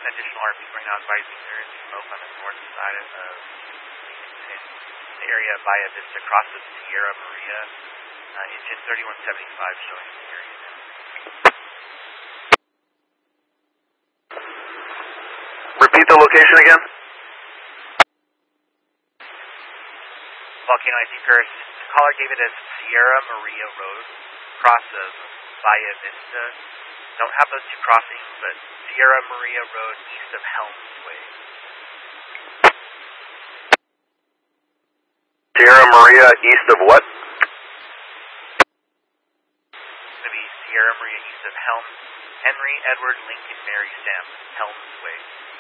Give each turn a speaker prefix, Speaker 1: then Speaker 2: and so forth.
Speaker 1: additional RPs right now advising there is smoke on the north side of the area Bahia Vista crosses Sierra Maria. Engine 3175 showing the area now.
Speaker 2: Repeat the location again.
Speaker 1: Volcano IC Paris. The caller gave it as Sierra Maria Road, cross of Bahia Vista. Don't have those two crossings, but Sierra Maria Road east of Helms Way.
Speaker 2: Sierra Maria east of what?
Speaker 1: It's going to be Sierra Maria east of Helms. Henry Edward Lincoln Mary Sam, Helms Way.